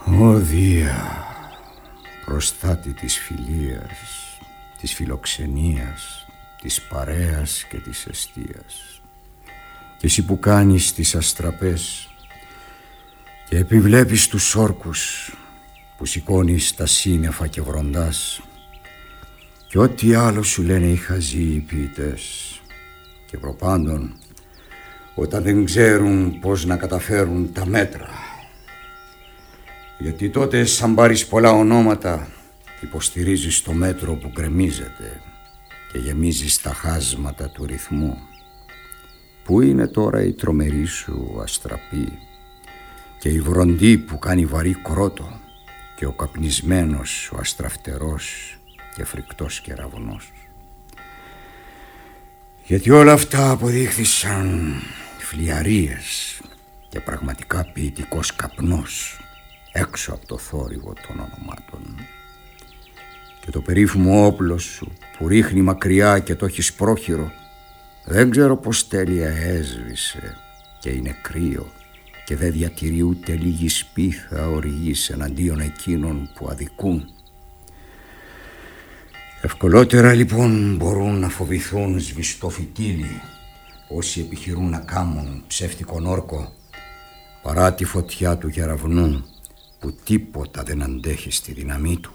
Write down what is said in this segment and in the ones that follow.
Ω Δία, προστάτη της φιλίας, της φιλοξενίας, της παρέας και της εστίας, και εσύ που κάνεις τις αστραπές και επιβλέπεις τους όρκους, που σηκώνεις τα σύννεφα και βροντάς, και ό,τι άλλο σου λένε οι χαζοί οι ποιητές, και προπάντων όταν δεν ξέρουν πώς να καταφέρουν τα μέτρα. Γιατί τότε σαν πάρεις πολλά ονόματα, υποστηρίζεις το μέτρο που γκρεμίζεται και γεμίζεις τα χάσματα του ρυθμού. Πού είναι τώρα η τρομερή σου αστραπή και η βροντή που κάνει βαρύ κρότο και ο καπνισμένος, ο αστραφτερός και φρικτός κεραυνός? Γιατί όλα αυτά αποδείχθησαν φλιαρίες και πραγματικά ποιητικός καπνός έξω από το θόρυβο των ονομάτων. Και το περίφημο όπλο σου που ρίχνει μακριά και το έχεις πρόχειρο, δεν ξέρω πως τέλεια έσβησε και είναι κρύο και δεν διατηρεί ούτε λίγη σπίθα οργής εναντίον εκείνων που αδικούν. Ευκολότερα λοιπόν μπορούν να φοβηθούν σβηστό φυτίλι όσοι επιχειρούν να κάμουν ψεύτικον όρκο, παρά τη φωτιά του κεραυνού που τίποτα δεν αντέχει στη δύναμή του.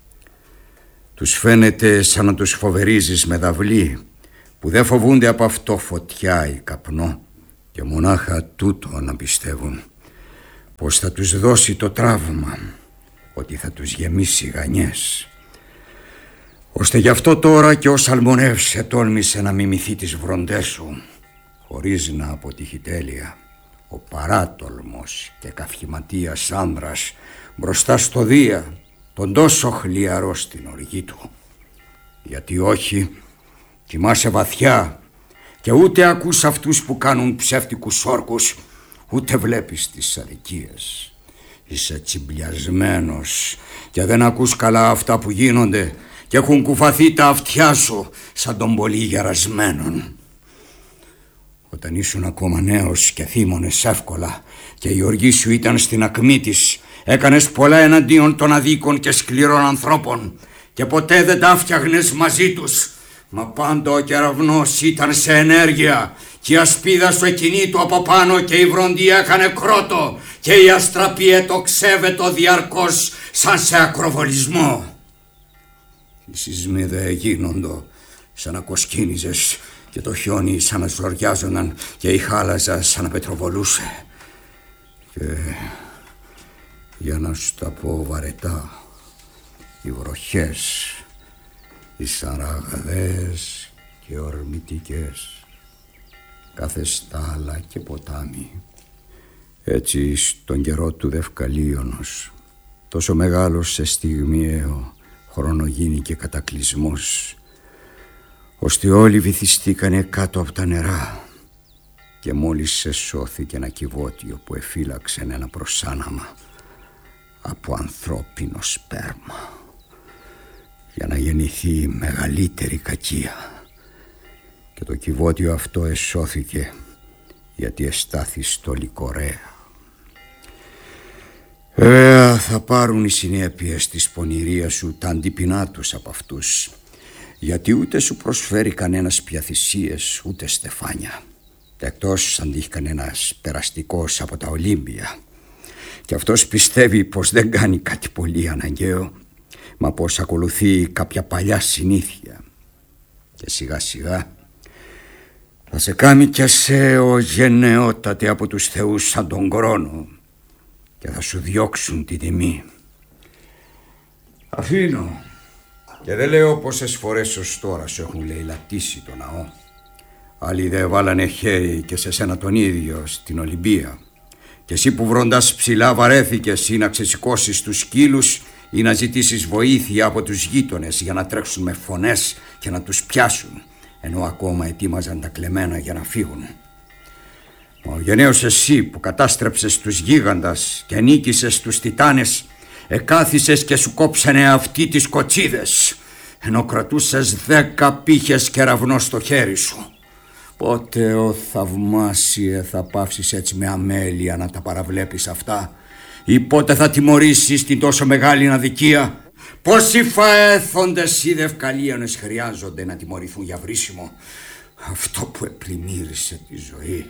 Τους φαίνεται σαν να τους φοβερίζεις με δαυλί που δεν φοβούνται από αυτό φωτιά ή καπνό, και μονάχα τούτο να πιστεύουν, πως θα τους δώσει το τραύμα, ότι θα τους γεμίσει γανιές. Ώστε γι' αυτό τώρα και ο Σαλμονεύς ετόλμησε να μιμηθεί τις βροντές σου, χωρίς να αποτύχει τέλεια, ο παράτολμος και καυχηματίας άνδρας μπροστά στο Δία, τον τόσο χλιαρό στην οργή του. Γιατί όχι, κοιμάσαι βαθιά και ούτε ακούς αυτούς που κάνουν ψεύτικους όρκους, ούτε βλέπεις τις αδικίες. Είσαι τσιμπλιασμένος και δεν ακούς καλά αυτά που γίνονται και έχουν κουφαθεί τα αυτιά σου σαν τον πολύ γερασμένον. Όταν ήσουν ακόμα νέος και θύμωνες εύκολα και η οργή σου ήταν στην ακμή της, έκανες πολλά εναντίον των αδίκων και σκληρών ανθρώπων και ποτέ δεν τα φτιάχνες μαζί τους. Μα πάντα ο κεραυνός ήταν σε ενέργεια και η ασπίδα σου εκκινήτου από πάνω και η βροντή έκανε κρότο και η αστραπή ετοξεύεται διαρκώς σαν σε ακροβολισμό. Οι σεισμοί δε γίνοντο σαν να κοσκίνιζες και το χιόνι σαν να ζοριάζονταν και η χάλαζα σαν να πετροβολούσε. Και για να σου τα πω βαρετά, οι βροχές, οι σαραγδές και ορμητικές, κάθε στάλα και ποτάμι, έτσι στον καιρό του Δευκαλίωνος, τόσο μεγάλος σε στιγμιαίο χρόνο γίνηκε κατακλυσμός, ώστε όλοι βυθιστήκανε κάτω από τα νερά, και μόλις σε σώθηκε ένα κυβότιο που εφύλαξε ένα προσάναμα από ανθρώπινο σπέρμα, για να γεννηθεί μεγαλύτερη κακία. Και το κυβότιο αυτό εσώθηκε γιατί εστάθη στο Λικορέα. Βέβαια θα πάρουν οι συνέπειες της πονηρίας σου τα αντίπεινά τους από αυτούς, γιατί ούτε σου προσφέρει κανένας πια θυσίες ούτε στεφάνια, εκτός αν τύχει κανένας περαστικός από τα Ολύμπια, και αυτός πιστεύει πως δεν κάνει κάτι πολύ αναγκαίο, μα πως ακολουθεί κάποια παλιά συνήθεια, και σιγά σιγά θα σε κάνει κι εσέ ο γενναιότατε από τους θεούς σαν τον Κρόνο και θα σου διώξουν τη τιμή. Αφήνω και δεν λέω πόσες φορές ως τώρα σου έχουν λαιλατήσει το ναό. Άλλοι δε βάλανε χέρι και σε σένα τον ίδιο στην Ολυμπία, και εσύ που βροντάς ψηλά βαρέθηκες ή να ξεσηκώσεις τους σκύλους ή να ζητήσεις βοήθεια από τους γείτονες για να τρέξουν με φωνές και να τους πιάσουν, ενώ ακόμα ετοίμαζαν τα κλεμμένα για να φύγουν. Ο γενναίος εσύ που κατάστρεψες τους γίγαντας και νίκησες τους τιτάνες, εκάθισες και σου κόψανε αυτοί τις κοτσίδες, ενώ κρατούσες 10 πύχες κεραυνό στο χέρι σου. Πότε, ο θαυμάσιε, θα πάψεις έτσι με αμέλεια να τα παραβλέπεις αυτά, ή πότε θα τιμωρήσεις την τόσο μεγάλη αδικία? Πόσοι φαέθοντες ή δευκαλίωνες χρειάζονται να τιμωρηθούν για βρίσιμο αυτό που επλημμύρισε τη ζωή?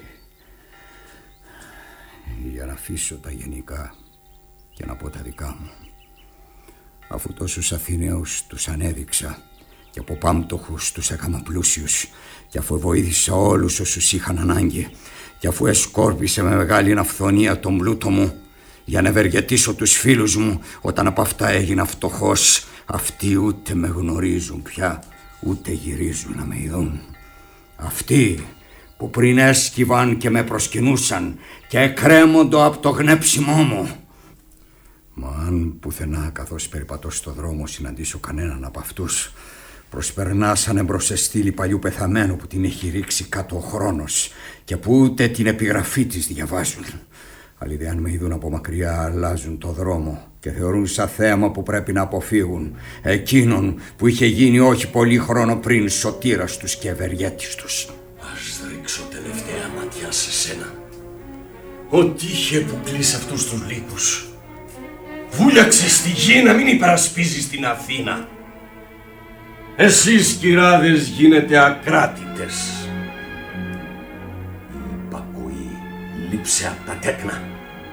Για να αφήσω τα γενικά και να πω τα δικά μου, αφού τόσους Αθηναίους τους ανέδειξα και από πάμπτωχους τους έκανα πλούσιους, και αφού βοήθησα όλους όσους είχαν ανάγκη, και αφού εσκόρπισε με μεγάλη αυθονία τον πλούτο μου για να ευεργετήσω τους φίλους μου όταν από αυτά έγινα φτωχός, αυτοί ούτε με γνωρίζουν πια, ούτε γυρίζουν να με ειδούν. Αυτοί που πριν έσκυβαν και με προσκυνούσαν και εκρέμοντο από το γνέψιμό μου. Μα αν πουθενά καθώς περιπατώ στο δρόμο συναντήσω κανέναν από αυτούς, προσπερνά σαν εμπροσεστήλη παλιού πεθαμένου που την έχει ρίξει κάτω ο χρόνος και που ούτε την επιγραφή της διαβάζουν. Αλλά αν με είδουν από μακριά αλλάζουν το δρόμο και θεωρούν σαν θέαμα που πρέπει να αποφύγουν εκείνον που είχε γίνει όχι πολύ χρόνο πριν σωτήρας τους και ευεργέτης τους. Ας ρίξω τελευταία ματιά σε σένα. Ό,τι είχε που κλείσει αυτούς τους λύκους. Βούλιαξε στη γη να μην υπερασπίζεις την Αθήνα. Εσείς κυράδες γίνετε ακράτητες. Η υπακοή λείψε απ' τα τέκνα.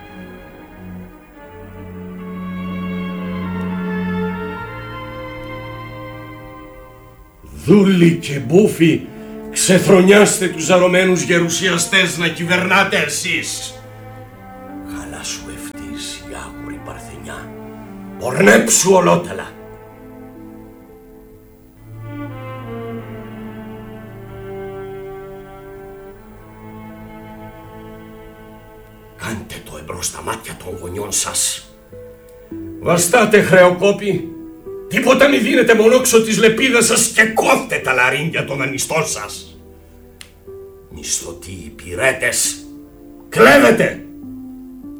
Δούλοι και μπούφοι, ξεφρονιάστε τους ζαρωμένους γερουσιαστές να κυβερνάτε εσείς. Χαλάσου ευτής η άγουρη παρθενιά, πορνέψου ολότελα. Κάντε το εμπρός στα μάτια των γονιών σας. Βαστάτε χρεοκόποι, τίποτα μη δίνετε μονόξω της λεπίδας σας και κόφτε τα λαρύγγια των δανειστών σας. Μισθωτοί υπηρέτες, κλέβετε!